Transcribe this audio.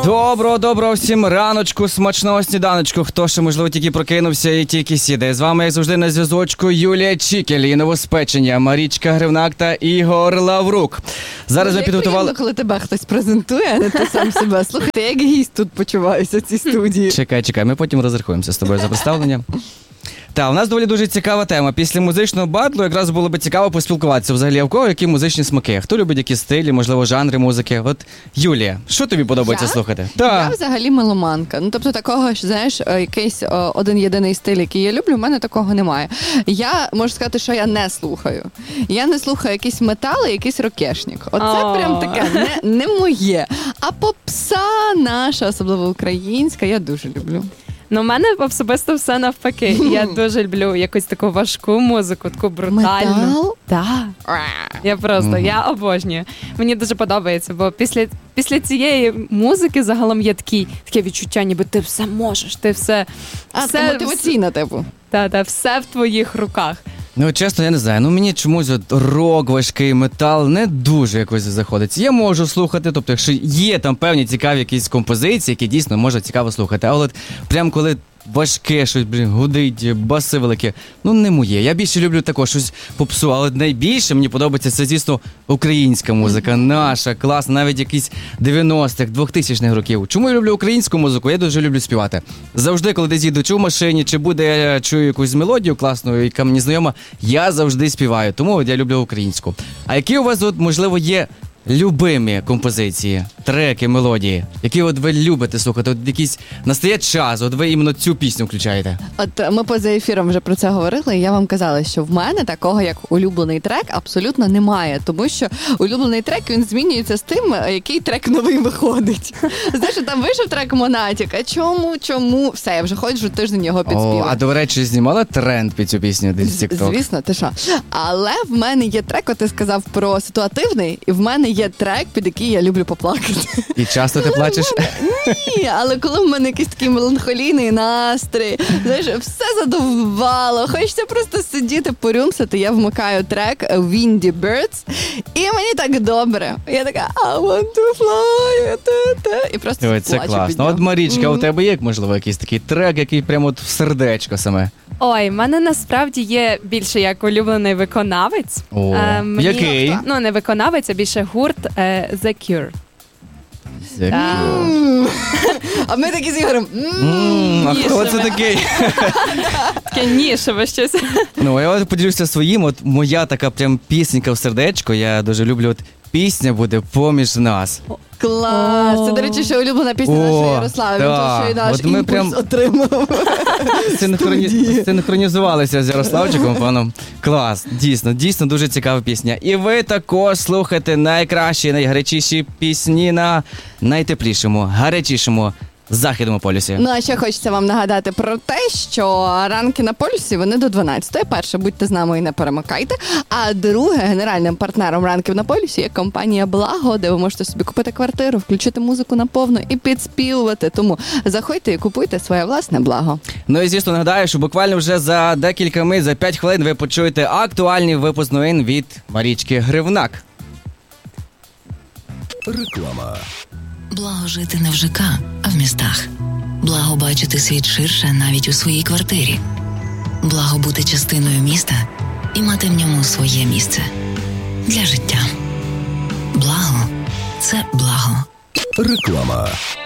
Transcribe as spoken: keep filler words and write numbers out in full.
Доброго, доброго всім раночку, смачного сніданочку. Хто ще, можливо, тільки прокинувся і тільки сідає. З вами, як завжди, на зв'язочку Юлія Чікель і новоспечення Марічка Гривнак та Ігор Лаврук. Зараз ми підготували... Приємно, коли тебе хтось презентує, а не ти сам себе. Слухай, ти як гість тут почуваюся в цій студії. Чекай, чекай, ми потім розрахуємося з тобою за представлення. Так, у нас доволі дуже цікава тема. Після музичного батлу якраз було б цікаво поспілкуватися взагалі, а в кого які музичні смаки. Хто любить які стилі, можливо, жанри музики. От, Юлія, що тобі подобається Я? слухати? Так. Я взагалі меломанка. Ну, тобто такого ж, знаєш, якийсь о, один єдиний стиль, який я люблю, в мене такого немає. Я можу сказати, що я не слухаю. Я не слухаю якийсь метал і якийсь рокешник. Оце О. прям таке не, не моє. А попса наша, особливо українська, я дуже люблю. Ну, в мене особисто все навпаки. Я дуже люблю якусь таку важку музику, таку брутальну. Метал? Так. Я просто, Мгм. я обожнюю. Мені дуже подобається, бо після, після цієї музики загалом є такі, таке відчуття, ніби ти все можеш, ти все... А, все, це мотиваційна, типу. Та, та, все в твоїх руках. Ну, чесно, я не знаю. Ну, мені чомусь от рок, важкий метал не дуже якось заходить. Я можу слухати, тобто, якщо є там певні цікаві якісь композиції, які дійсно можна цікаво слухати. Але от прям коли важке щось, блін, гудить, баси великі, ну не моє. Я більше люблю також щось попсу, але найбільше мені подобається це, звісно, українська музика, наша, класна, навіть якісь дев'яностих, двохтисячних років. Чому я люблю українську музику? Я дуже люблю співати. Завжди, коли десь їду, чи в машині, чи буде, я чую якусь мелодію класну, яка мені знайома, я завжди співаю. Тому от я люблю українську. А які у вас, от, можливо, є любимі композиції, треки, мелодії, які от ви любите слухати? От якийсь настає час, от ви іменно цю пісню включаєте. От ми поза ефіром вже про це говорили, і я вам казала, що в мене такого, як улюблений трек, абсолютно немає. Тому що улюблений трек, він змінюється з тим, який трек новий виходить. Знаєш, там вийшов трек Монатіка. Чому, чому? Все, я вже ходжу тиждень його підспіваю. О, а до речі, знімала тренд під цю пісню десь в TikTok? Звісно, ти що. Але в мене є трек, от ти сказав про ситуативний, і в мене є трек, під який я люблю поплакати. І часто ти плачеш? Ні, але коли в мене якийсь такий меланхолійний настрій, знаєш, все задовбало, хочеться просто сидіти, порюмсати, я вмикаю трек Windy Birds, і мені так добре. Я така, I want to fly, та-та, і просто Ой, це плачу під класно. нього. От, Марічка, у тебе є, можливо, якийсь такий трек, який прямо от в сердечко саме? Ой, в мене насправді є більше як улюблений виконавець. О, Е, мені- який? Ну, не виконавець, а більше гурт е, The Cure. Який? М. А ми такі з Ігорем. м. М, А хто це Нішеве. такий? Таке нішеве щось. Ну, я от поділюся своїм, от моя така прям пісенька в сердечко, я дуже люблю, от пісня буде «Поміж нас». Клас! Це, О. до речі, ще улюблена пісня О, нашої Ярослави. Він так. тут ще й наш От ми імпульс прям- отримав. Синхроні... Студії. Синхронізувалися з Ярославчиком, паном. Клас, дійсно, дійсно дуже цікава пісня. І ви також слухаєте найкращі, найгарячіші пісні на найтеплішому, гарячішому Західному полюсі. Ну, а ще хочеться вам нагадати про те, що ранки на полюсі, вони до дванадцятої. Перше, будьте з нами і не перемикайте. А друге, генеральним партнером ранків на полюсі є компанія «Благо», де ви можете собі купити квартиру, включити музику на повну і підспівувати. Тому заходьте і купуйте своє власне благо. Ну і звісно нагадаю, що буквально вже за декілька мить, за п'ять хвилин ви почуєте актуальний випуск новин від Марічки Гривнак. Реклама. Благо жити не в ЖК, а в містах. Благо бачити світ ширше навіть у своїй квартирі. Благо бути частиною міста і мати в ньому своє місце. Для життя. Благо – це благо. Реклама.